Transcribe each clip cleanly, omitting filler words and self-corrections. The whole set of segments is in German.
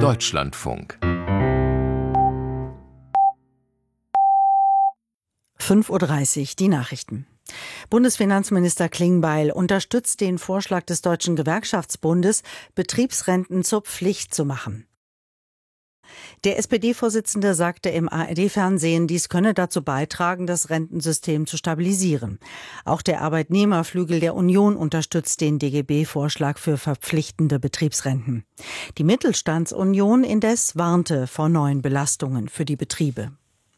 Deutschlandfunk. 5:30 Uhr, die Nachrichten. Bundesfinanzminister Klingbeil unterstützt den Vorschlag des Deutschen Gewerkschaftsbundes, Betriebsrenten zur Pflicht zu machen. Der SPD-Vorsitzende sagte im ARD-Fernsehen, dies könne dazu beitragen, das Rentensystem zu stabilisieren. Auch der Arbeitnehmerflügel der Union unterstützt den DGB-Vorschlag für verpflichtende Betriebsrenten. Die Mittelstandsunion indes warnte vor neuen Belastungen für die Betriebe.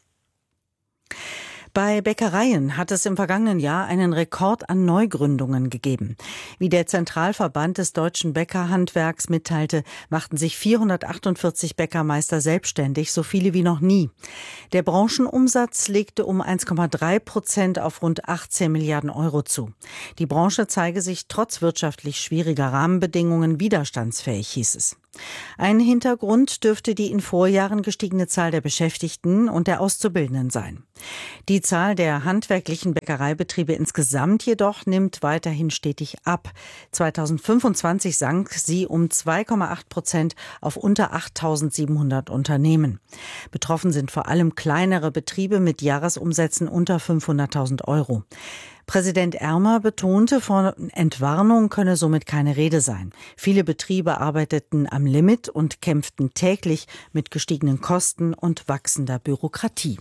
Bei Bäckereien hat es im vergangenen Jahr einen Rekord an Neugründungen gegeben. Wie der Zentralverband des deutschen Bäckerhandwerks mitteilte, machten sich 448 Bäckermeister selbstständig, so viele wie noch nie. Der Branchenumsatz legte um 1,3% auf rund 18 Milliarden Euro zu. Die Branche zeige sich trotz wirtschaftlich schwieriger Rahmenbedingungen widerstandsfähig, hieß es. Ein Hintergrund dürfte die in Vorjahren gestiegene Zahl der Beschäftigten und der Auszubildenden sein. Die Zahl der handwerklichen Bäckereibetriebe insgesamt jedoch nimmt weiterhin stetig ab. 2025 sank sie um 2,8% auf unter 8.700 Unternehmen. Betroffen sind vor allem kleinere Betriebe mit Jahresumsätzen unter 500.000 Euro. Präsident Ermer betonte, von Entwarnung könne somit keine Rede sein. Viele Betriebe arbeiteten am Limit und kämpften täglich mit gestiegenen Kosten und wachsender Bürokratie.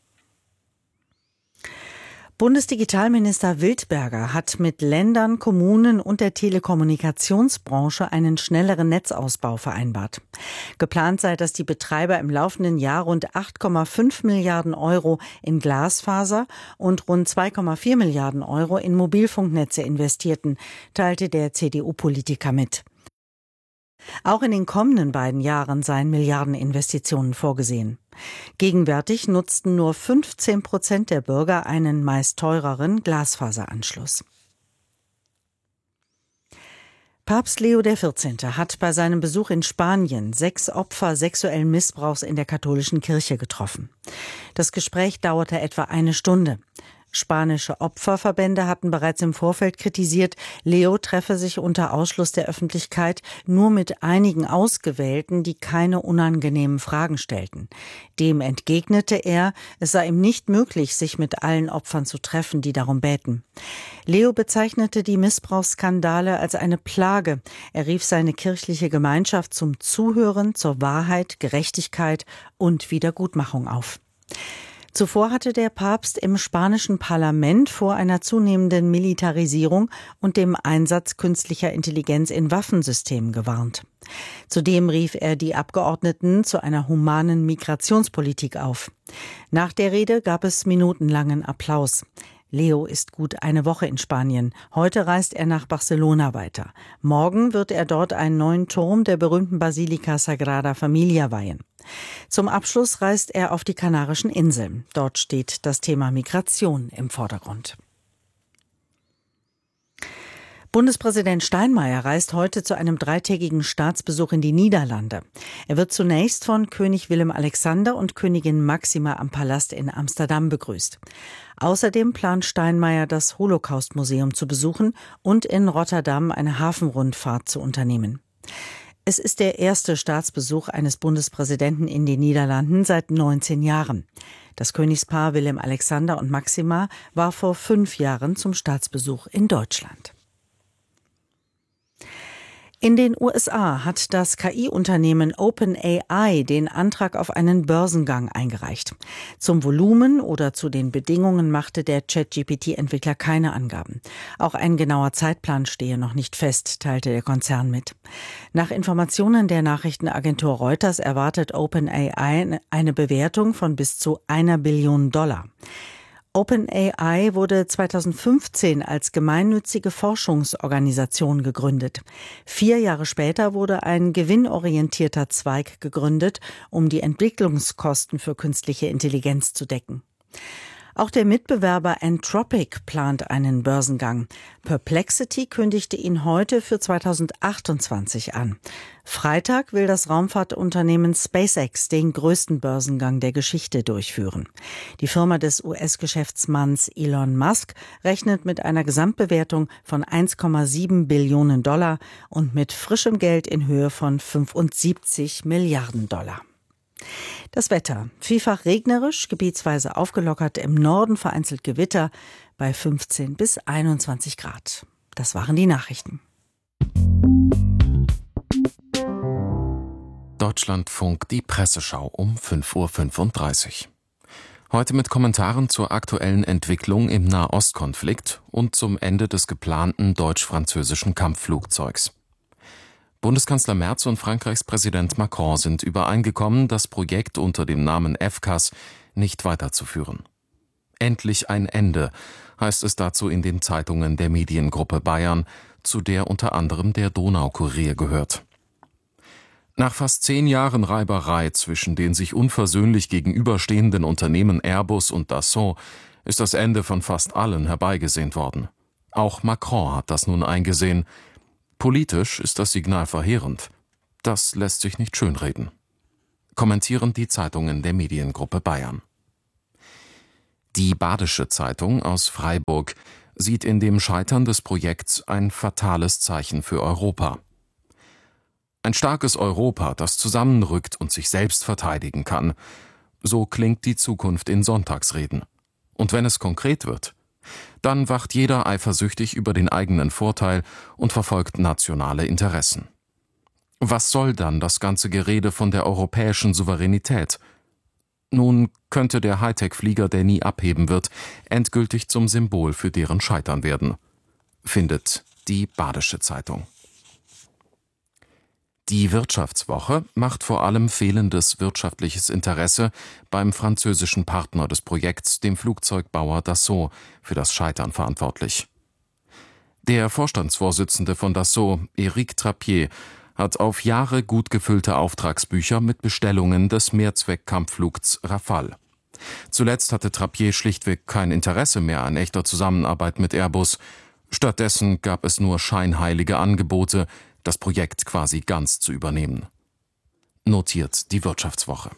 Bundesdigitalminister Wildberger hat mit Ländern, Kommunen und der Telekommunikationsbranche einen schnelleren Netzausbau vereinbart. Geplant sei, dass die Betreiber im laufenden Jahr rund 8,5 Milliarden Euro in Glasfaser und rund 2,4 Milliarden Euro in Mobilfunknetze investierten, teilte der CDU-Politiker mit. Auch in den kommenden beiden Jahren seien Milliardeninvestitionen vorgesehen. Gegenwärtig nutzten nur 15% der Bürger einen meist teureren Glasfaseranschluss. Papst Leo XIV. Hat bei seinem Besuch in Spanien 6 Opfer sexuellen Missbrauchs in der katholischen Kirche getroffen. Das Gespräch dauerte etwa eine Stunde. Spanische Opferverbände hatten bereits im Vorfeld kritisiert, Leo treffe sich unter Ausschluss der Öffentlichkeit nur mit einigen Ausgewählten, die keine unangenehmen Fragen stellten. Dem entgegnete er, es sei ihm nicht möglich, sich mit allen Opfern zu treffen, die darum bäten. Leo bezeichnete die Missbrauchsskandale als eine Plage. Er rief seine kirchliche Gemeinschaft zum Zuhören, zur Wahrheit, Gerechtigkeit und Wiedergutmachung auf. Zuvor hatte der Papst im spanischen Parlament vor einer zunehmenden Militarisierung und dem Einsatz künstlicher Intelligenz in Waffensystemen gewarnt. Zudem rief er die Abgeordneten zu einer humanen Migrationspolitik auf. Nach der Rede gab es minutenlangen Applaus. Leo ist gut eine Woche in Spanien. Heute reist er nach Barcelona weiter. Morgen wird er dort einen neuen Turm der berühmten Basilika Sagrada Familia weihen. Zum Abschluss reist er auf die Kanarischen Inseln. Dort steht das Thema Migration im Vordergrund. Bundespräsident Steinmeier reist heute zu einem 3-tägigen Staatsbesuch in die Niederlande. Er wird zunächst von König Willem-Alexander und Königin Máxima am Palast in Amsterdam begrüßt. Außerdem plant Steinmeier, das Holocaust-Museum zu besuchen und in Rotterdam eine Hafenrundfahrt zu unternehmen. Es ist der erste Staatsbesuch eines Bundespräsidenten in den Niederlanden seit 19 Jahren. Das Königspaar Willem-Alexander und Máxima war vor 5 Jahren zum Staatsbesuch in Deutschland. In den USA hat das KI-Unternehmen OpenAI den Antrag auf einen Börsengang eingereicht. Zum Volumen oder zu den Bedingungen machte der ChatGPT-Entwickler keine Angaben. Auch ein genauer Zeitplan stehe noch nicht fest, teilte der Konzern mit. Nach Informationen der Nachrichtenagentur Reuters erwartet OpenAI eine Bewertung von bis zu $1 Billion. OpenAI wurde 2015 als gemeinnützige Forschungsorganisation gegründet. 4 Jahre später wurde ein gewinnorientierter Zweig gegründet, um die Entwicklungskosten für künstliche Intelligenz zu decken. Auch der Mitbewerber Anthropic plant einen Börsengang. Perplexity kündigte ihn heute für 2028 an. Freitag will das Raumfahrtunternehmen SpaceX den größten Börsengang der Geschichte durchführen. Die Firma des US-Geschäftsmanns Elon Musk rechnet mit einer Gesamtbewertung von 1,7 Billionen Dollar und mit frischem Geld in Höhe von 75 Milliarden Dollar. Das Wetter. Vielfach regnerisch, gebietsweise aufgelockert, im Norden vereinzelt Gewitter bei 15 bis 21 Grad. Das waren die Nachrichten. Deutschlandfunk, die Presseschau um 5:35 Uhr. Heute mit Kommentaren zur aktuellen Entwicklung im Nahostkonflikt und zum Ende des geplanten deutsch-französischen Kampfflugzeugs. Bundeskanzler Merz und Frankreichs Präsident Macron sind übereingekommen, das Projekt unter dem Namen FCAS nicht weiterzuführen. Endlich ein Ende, heißt es dazu in den Zeitungen der Mediengruppe Bayern, zu der unter anderem der Donaukurier gehört. Nach fast 10 Jahren Reiberei zwischen den sich unversöhnlich gegenüberstehenden Unternehmen Airbus und Dassault ist das Ende von fast allen herbeigesehnt worden. Auch Macron hat das nun eingesehen. Politisch ist das Signal verheerend. Das lässt sich nicht schönreden. Kommentieren die Zeitungen der Mediengruppe Bayern. Die Badische Zeitung aus Freiburg sieht in dem Scheitern des Projekts ein fatales Zeichen für Europa. Ein starkes Europa, das zusammenrückt und sich selbst verteidigen kann. So klingt die Zukunft in Sonntagsreden. Und wenn es konkret wird, dann wacht jeder eifersüchtig über den eigenen Vorteil und verfolgt nationale Interessen. Was soll dann das ganze Gerede von der europäischen Souveränität? Nun könnte der Hightech-Flieger, der nie abheben wird, endgültig zum Symbol für deren Scheitern werden, findet die Badische Zeitung. Die Wirtschaftswoche macht vor allem fehlendes wirtschaftliches Interesse beim französischen Partner des Projekts, dem Flugzeugbauer Dassault, für das Scheitern verantwortlich. Der Vorstandsvorsitzende von Dassault, Éric Trappier, hat auf Jahre gut gefüllte Auftragsbücher mit Bestellungen des Mehrzweck-Kampfflugs Rafale. Zuletzt hatte Trappier schlichtweg kein Interesse mehr an echter Zusammenarbeit mit Airbus. Stattdessen gab es nur scheinheilige Angebote, das Projekt quasi ganz zu übernehmen. Notiert die Wirtschaftswoche.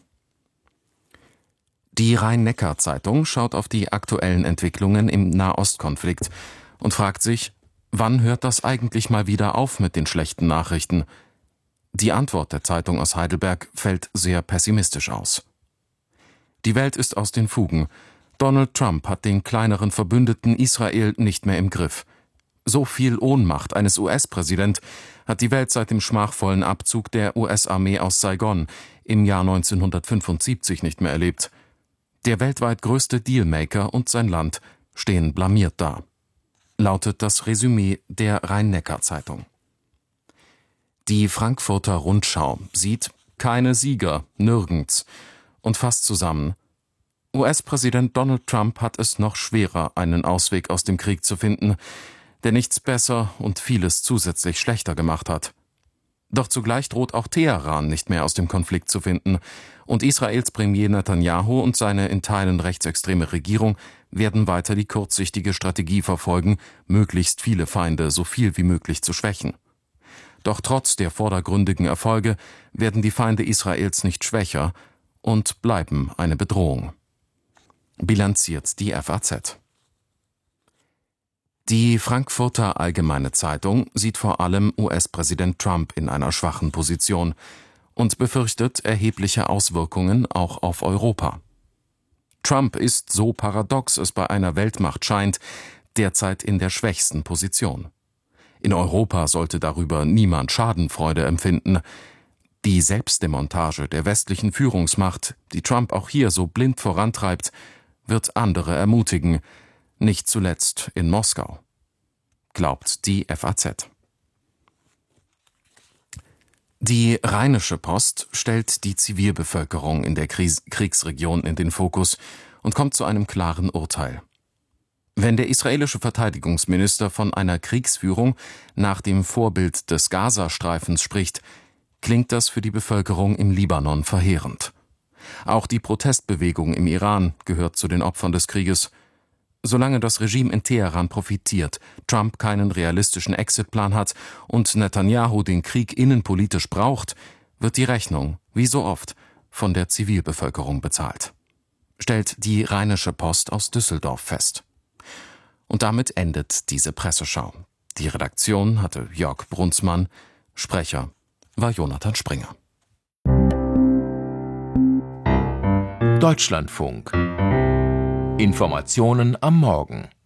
Die Rhein-Neckar-Zeitung schaut auf die aktuellen Entwicklungen im Nahostkonflikt und fragt sich, wann hört das eigentlich mal wieder auf mit den schlechten Nachrichten? Die Antwort der Zeitung aus Heidelberg fällt sehr pessimistisch aus. Die Welt ist aus den Fugen. Donald Trump hat den kleineren Verbündeten Israel nicht mehr im Griff. So viel Ohnmacht eines US-Präsidenten hat die Welt seit dem schmachvollen Abzug der US-Armee aus Saigon im Jahr 1975 nicht mehr erlebt. Der weltweit größte Dealmaker und sein Land stehen blamiert da, lautet das Resümee der Rhein-Neckar-Zeitung. Die Frankfurter Rundschau sieht keine Sieger, nirgends, und fasst zusammen: US-Präsident Donald Trump hat es noch schwerer, einen Ausweg aus dem Krieg zu finden, der nichts besser und vieles zusätzlich schlechter gemacht hat. Doch zugleich droht auch Teheran nicht mehr aus dem Konflikt zu finden, und Israels Premier Netanyahu und seine in Teilen rechtsextreme Regierung werden weiter die kurzsichtige Strategie verfolgen, möglichst viele Feinde so viel wie möglich zu schwächen. Doch trotz der vordergründigen Erfolge werden die Feinde Israels nicht schwächer und bleiben eine Bedrohung. Bilanziert die FAZ. Die Frankfurter Allgemeine Zeitung sieht vor allem US-Präsident Trump in einer schwachen Position und befürchtet erhebliche Auswirkungen auch auf Europa. Trump ist, so paradox es bei einer Weltmacht scheint, derzeit in der schwächsten Position. In Europa sollte darüber niemand Schadenfreude empfinden. Die Selbstdemontage der westlichen Führungsmacht, die Trump auch hier so blind vorantreibt, wird andere ermutigen, nicht zuletzt in Moskau, glaubt die FAZ. Die Rheinische Post stellt die Zivilbevölkerung in der Kriegsregion in den Fokus und kommt zu einem klaren Urteil. Wenn der israelische Verteidigungsminister von einer Kriegsführung nach dem Vorbild des Gazastreifens spricht, klingt das für die Bevölkerung im Libanon verheerend. Auch die Protestbewegung im Iran gehört zu den Opfern des Krieges. Solange das Regime in Teheran profitiert, Trump keinen realistischen Exitplan hat und Netanyahu den Krieg innenpolitisch braucht, wird die Rechnung, wie so oft, von der Zivilbevölkerung bezahlt. Stellt die Rheinische Post aus Düsseldorf fest. Und damit endet diese Presseschau. Die Redaktion hatte Jörg Brunsmann, Sprecher war Jonathan Springer. Deutschlandfunk. Informationen am Morgen.